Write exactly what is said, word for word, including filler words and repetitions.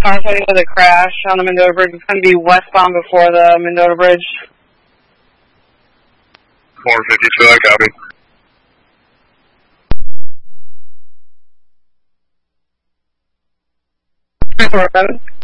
Contacting with a crash on the Mendota Bridge. It's going to be westbound before the Mendota Bridge. four fifty, so I copy. four seven.